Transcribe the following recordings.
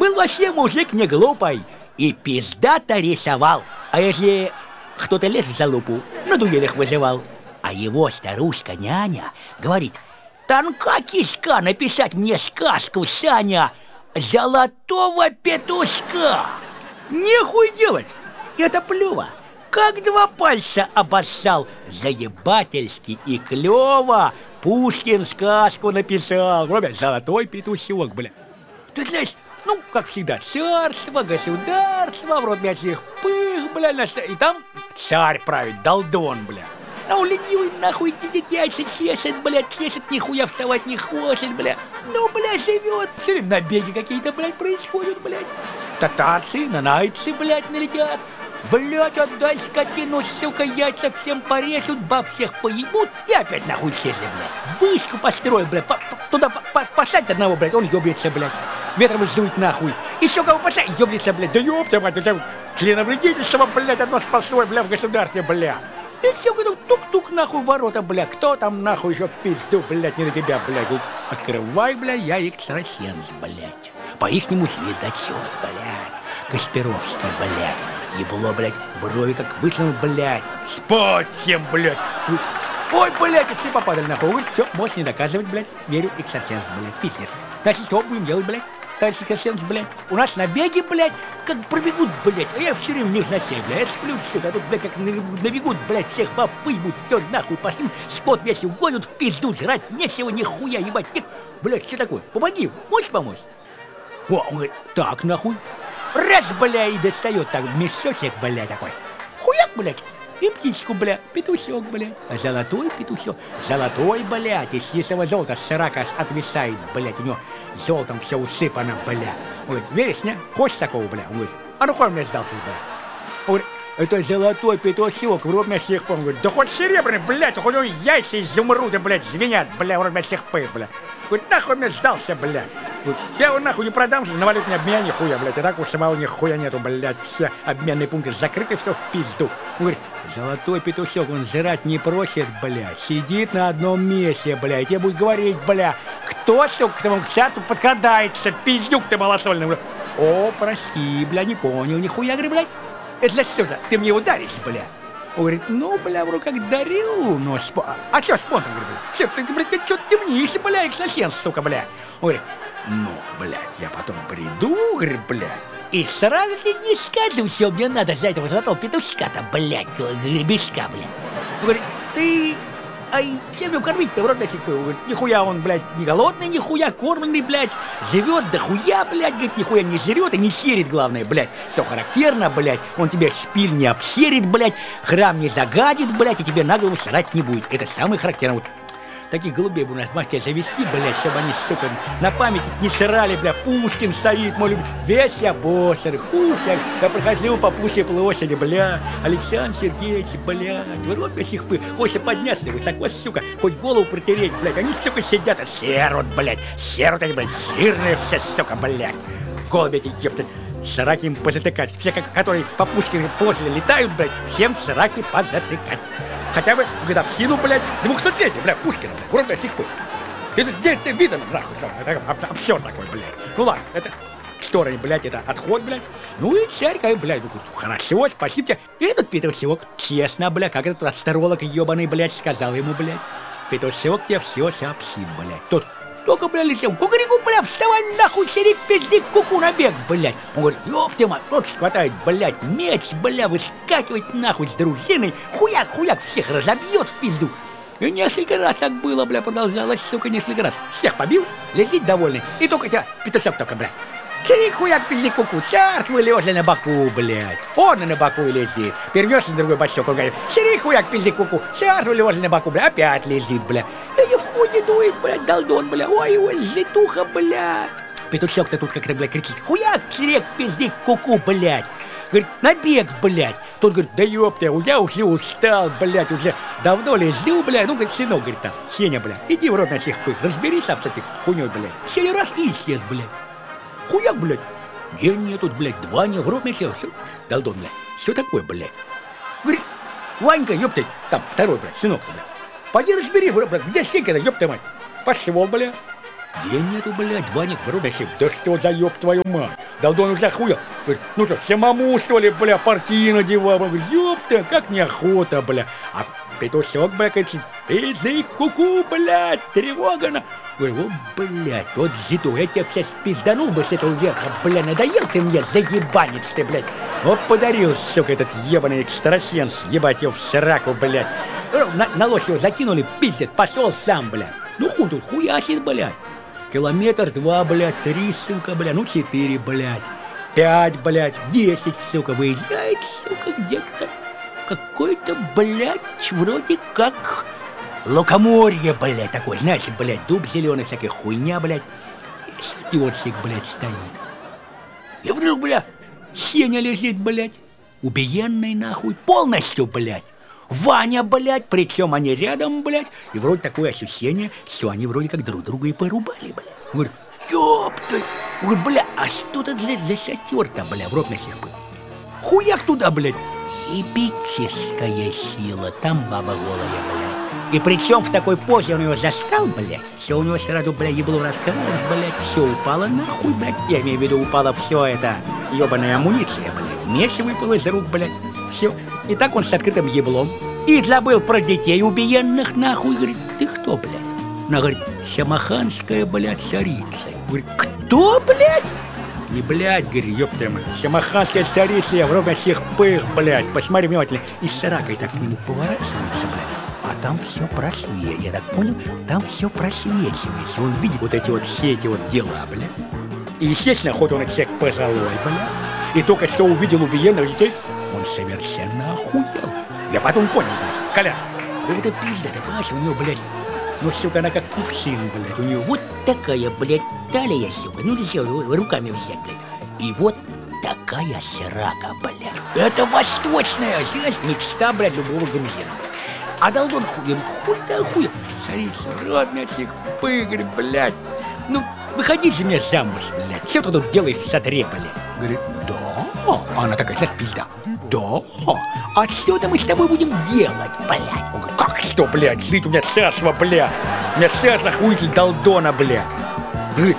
Был вообще мужик не глупый и пиздато рисовал. А если кто-то лез в залупу, на дуэлях вызывал. А его старушка-няня говорит: «Тонка кишка написать мне сказку, Саня, золотого петушка». Нехуй делать, это плюво. Как два пальца обоссал. Заебательски и клево Пушкин сказку написал. Золотой петушок, бля. Ты знаешь, ну, как всегда, царство, государство, в рот мясных пых, бля, и там царь правит, Долдон, бля. А у ленивый нахуй яйца чешет, бля, чешет, нихуя вставать не хочет, бля. Ну, бля, живет. Все время набеги какие-то, блядь, происходят, блядь. Татарцы, нанайцы, блядь, налетят. Блядь, отдай скотину, сука, яйца всем порежут, баб всех поебут и опять нахуй исчезли, блядь. Вышку построил, блядь, туда посадь одного, блядь, он ёбнется, блядь. Ветром сдует нахуй. Еще кого посадь, ёбнется, блядь. Да ёб мать, это членовредительство, блядь, одно спасое, бля, в государстве, бля. И все, говорю, тук-тук, нахуй, ворота, бля. Кто там, нахуй, еще пизду, блядь, не на тебя, блядь. Открывай, бля, я экстрасенс, блядь. По-ихнему следачет, блядь. Касперовский, блядь. Ебло, блядь, брови как вытянул, блядь. Спать всем, блядь. Ой, блядь, и все попадали нахуй. Ой, все, можешь не доказывать, блядь. Верю, экстрасенс, блядь, пиздец. Значит, что будем делать, блядь? Товарищ экстрасенс, блядь. У нас набеги, блядь, как пробегут, блядь. А я все время не знаю, блядь. Я сплю все, а тут, блядь, как набегут, блядь, всех баб выебут, все нахуй, пошли. Скот весь угонят в пизду, жрать нечего, нихуя, ебать. Нет. Блядь, что такое? Помоги, можешь помочь? О, он говорит, так, нахуй. Раз, бля, и достает так мешочек, бля, такой. Хуяк, блядь. И птичку, бля, петушок, блядь. Золотой петушок. Золотой, блядь, из чистого золота срака отвисает, блядь. У него золотом все усыпано, бля. Он говорит, веришь, не? Хочешь такого, бля? Он говорит, а ну хуй мне сдался, бля. Он говорит, это золотой петушок, в рот меня всех пых. Он говорит, да хоть серебряный, блядь, хоть у него яйца изумруда, блядь, звенят, бля, в рот меня всех пых, бля. Говорит, нахуй мне сдался, бля. Я его нахуй не продам же, на валютный обмен нихуя, блядь. А так у самого нихуя нету, блядь. Все обменные пункты закрыты, все в пизду. Он говорит, золотой петушок, он жрать не просит, блядь. Сидит на одном месте, блядь. Тебе будет говорить, бля, кто, сука, к тому царству подкрадается, пиздюк ты малосольный. О, прости, бля, не понял, нихуя, говорю, блядь. Это за что же? Ты мне ударишь, бля. Он говорит, ну, бля, вроде как дарю, но А чё спонтом, говорю, бля? Все, ты, блядь, ты чё темнишь, бля, экстрасенс, сука, бля. Он говорит, ну, блядь, я потом приду, говорит, блядь, и сразу ты не скажу, что мне надо за этого золотого петушка-то, блядь, гребешка, блядь. Он говорит, ты... Ай, чем его кормить-то, в рот нафиг был? Говорит, нихуя он, блядь, не голодный, нихуя кормленный, блядь, живет дохуя, блядь, говорит, нихуя не жрет и не серит, главное, блядь. Все характерно, блядь, он тебе шпиль не обсерит, блядь, храм не загадит, блядь, и тебе на голову срать не будет. Это самое характерное. Вот таких голубей бы у нас в Москве завести, блядь, чтобы они, сука, на память не срали, бля. Пушкин стоит, мой любимый, весь я боссер, Пушкин. Я проходил по Пушкинской площади, бля, Александр Сергеевич, блядь, в рот до сих пор, хочется подняться высоко, сука, хоть голову протереть, блядь, они столько сидят, а серут, блядь, серут они, блядь, жирные все, сука, блядь, голуби эти, ебты, сраки им позатыкать, все, которые по Пушкинской площади летают, блядь, всем сраки позатыкать. Хотя бы в годовщину, блядь, 200-летия, блядь, Пушкина, блядь, урод до сих пор. Это где ты видно, нахуй, это обсер такой, блядь. Ну ладно, это к стороне, блядь, это отход, блядь. Ну и царь, блядь, ну хорошо, спасибо тебе. И этот петушок, честно, блядь, как этот астролог ебаный, блядь, сказал ему, блядь, петушок тебе все сообщит, блядь. Тот только, блядь, летел, кукареку, блядь, вставай нахуй, сири, пиздик, куку на бег, блядь. Он говорит, ёпта мать, тот хватает, блядь, меч, блядь, выскакивает нахуй с дружиной, хуяк, всех разобьет в пизду. И несколько раз так было, бля, продолжалось, сука, несколько раз. Всех побил, летит довольный, и только тебя, петушок только, бля. Чирик, хуяк, пиздик, куку, царство лежа на боку, блядь. Он на боку и лезет. Перевёшься на другой бочок, он говорит, чирик, хуяк, пиздик, куку, царство лежа на боку, блядь, опять лезет, блядь. И в худе дует, блядь, Долдон, блядь, ой, житуха, блядь. Петушок-то тут как-то, блядь, кричит, хуяк, чирик, пиздик, куку, блядь. Говорит, набег, блядь. Тот говорит, да ёпта, я уже устал, блядь, уже давно лезу, блядь. Ну, говорит, сынок, говорит, там, Сеня, блядь, иди в рот на всех пых, разберись там с этих хуйнёй, блядь. Сеня раз и исчез, блядь. Хуяк, блядь, день не тут, блядь, два не в рот мне сел. Долдон, блядь, что такое, блядь? Говорит, Ванька, ёпта, там, второй, блядь, сынок, блядь. Пойди разбери, блядь, где Сенька-то, ёпта мать. Пошел, блядь. Денег нету, блядь, Ваня, вырубайся. Да что за ёб твою мать? Долдон уже охуел. Говорит, ну что, самому, что ли, бля, партии надевал? Он говорит, ёпта, как неохота, бля. А петушок, бля, говорит, пизды, куку, блядь, тревога на... Говорю, вот, блядь, вот зиту, я тебя сейчас пизданул бы с этого верха, бля, надоел ты мне, заебанец ты, блядь. Вот подарил, сука, этот ебаный экстрасенс, ебать его в сраку, блядь. На лошадь его закинули, пиздец, пошел сам, блядь. Ну хуй тут, хуясит, блядь. Километр, 2, блядь, 3, сука, блядь, ну 4, блядь, 5, блядь, 10, сука, выезжает, сука, где-то какой-то, блядь, вроде как лукоморье, блядь, такой, знаешь, блядь, дуб зеленый, всякая хуйня, блядь, и сатёрсик, блядь, стоит. И вдруг, блядь, Сеня лежит, блядь, убиенный, нахуй, полностью, блядь. Ваня, блядь, причем они рядом, блядь, и вроде такое ощущение, что они вроде как друг друга и порубали, блядь. Говорю, ёпта, говорю, бля, а что это за шатер-то, бля, в рот на сих был? Хуяк туда, блядь. Ебическая сила, там баба голая, блядь. И причем в такой позе он ее заскал, блядь, все у него сразу, блядь, ебло раскрылось, блядь, все упало нахуй, блядь. Я имею в виду, упала все это ебаная амуниция, блядь. Меч выпал из рук, блядь. Все. И так он с открытым еблом. И забыл про детей убиенных, нахуй. Говорит, ты кто, блядь? Она говорит, шамаханская, блядь, царица. Говорит, кто, блядь? Не, блядь, говорит, ёпта мать. Шамаханская царица, я вроде всех пых, блядь. Посмотри внимательно. И с саракой так к нему поворачивается, блядь. А там все просвечивается. Я так понял, там все просвечивается. Он видит вот эти вот все эти вот дела, блядь. И, естественно, хоть он и всех позолой, блядь. И только что увидел убиенных детей, он совершенно охуел. Я потом понял, блядь, Коля, это пизда, ты понимаешь, у нее, блядь, ну, сука, она как кувшин, блядь, у нее вот такая, блядь, талия, сука, ну, все, руками взять, блядь, и вот такая срака, блядь. Это восточная, знаешь, мечта, блядь, любого грузина, блядь. А долдон хуй да хуй, царица, родная всех пыгрь, блядь, ну, выходи же мне замуж, блядь, что ты тут делаешь в шатре, блядь? Говорит, да. А она такая, знаешь, пизда. Да. А что мы с тобой будем делать, блядь? Он говорит, как что, блядь? Жить у меня царство, блядь. У меня царство хуитель долдона, блядь. Говорит,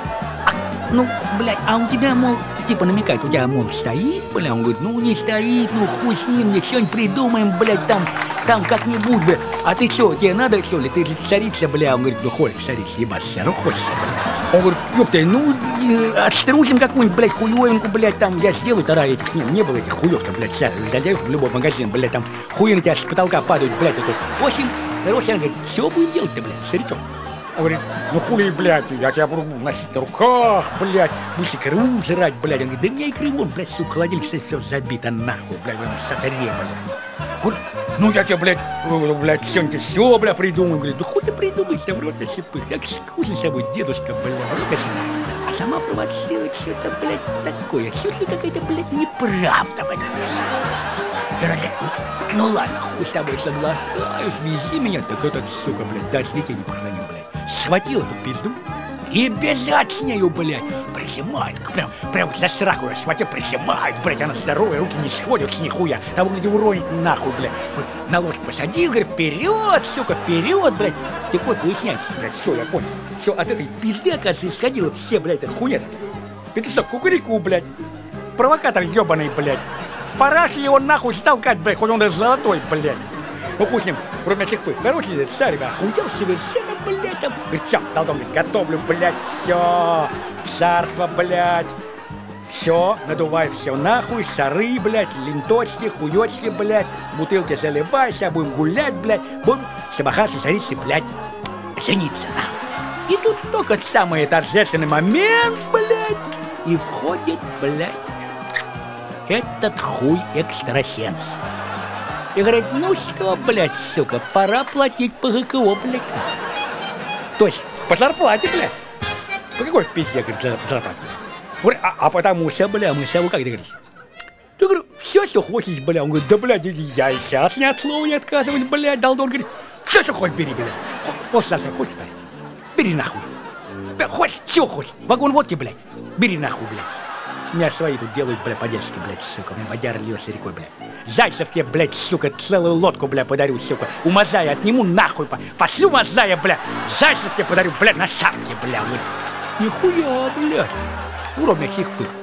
ну, блядь, а у тебя, мол, типа намекает, у тебя, мол, стоит, блядь? Он говорит, ну, не стоит, ну, хуй с ним, мне что-нибудь придумаем, блядь, там как-нибудь, блядь. А ты что, тебе надо, что ли? Ты же царица, блядь. Он говорит, ну, хочешь царица, ебаться, ну, хочется, блядь. Он говорит, ёпта, ну, отструсим какую-нибудь, блядь, хуёвинку, блядь, там, я сделаю, тогда этих, не было этих хуёв-то, блядь, залезу в любой магазин, блядь, там, хуи на тебя с потолка падают, блядь, это. В общем, короче, он говорит, все будем делать-то, блядь, старичок. Он говорит, ну хули, блядь, я тебя буду носить на руках, блядь, будешь икру жрать, блядь. Он говорит, да у меня икры вон, блядь, сука, холодильник, кстати, все забито нахуй, блядь, в этом шатаре, блядь. Говорит, ну я тебе, блядь, сегодня все, блядь, придумаю. Говорит, ну хуй ты придумай-то, в рот на щепых, как скучно с тобой, дедушка, блядь, в рот на щепых. А сама провоцирует что-то, блядь, такое, что-то какая-то, блядь, неправда в этом. Я говорю, ну ладно, хуй с тобой соглашаюсь, вези меня, так этот, сука, блядь, даже детей не похоронил, блядь. Схватил эту пизду и бежать с нею, блядь, прижимает, прям за сраку схватил, прижимает, блядь, она здоровая, руки не сходят с нихуя, там, блядь, уронить нахуй, блядь. Вот на ложку посадил, говорит, вперед, сука, вперед, блядь. Так вот, выясняй, блядь, все, я понял. Все, от этой пизды, оказывается, исходило все, блядь, эта хуйня. Петушок, кукурику, блядь, провокатор ебаный, блядь. В параше его нахуй столкать, блядь, хоть он даже золотой, блядь. Ну, хуй с ним, вроде всех пых. Короче, царь, охуел совершенно, блядь, там. Говорит, все, долдон, говорит, готовлю, блядь, все, царство, блядь. Все, надувай все нахуй, шары, блядь, ленточки, хуёчки, блядь, бутылки заливай, сейчас будем гулять, блядь, будем шамаханской царицы, блядь, жениться, нахуй. И тут только самый торжественный момент, блядь, и входит, блядь, этот хуй экстрасенс. И говорит, ну что, блядь, сука, пора платить по ГКО, блядь. То есть по зарплате, блядь. По какой пизде, говорит, зарплате? Говорит, а потому что, бля, мы с тобой как договорились? Я говорю, все, что хочешь, бля. Он говорит, да, блядь, я и сейчас ни от слова не отказываюсь, блядь. Долдон говорит, все, что хочешь, бери, блядь. После завтра хочешь, блядь, бери нахуй. Хочешь, чего хочешь, вагон водки, блядь, бери нахуй, блядь. У меня свои тут делают, бля, по-детски, блядь, сука. Мне водяра льется рекой, бля. Зайцев тебе, блядь, сука, целую лодку, бля, подарю, сука. У Мазая отниму нахуй, пошлю Мазая, бля. Зайцев тебе подарю, бля, на шапке, бля, вот. Нихуя, бля. Уровня сих пых.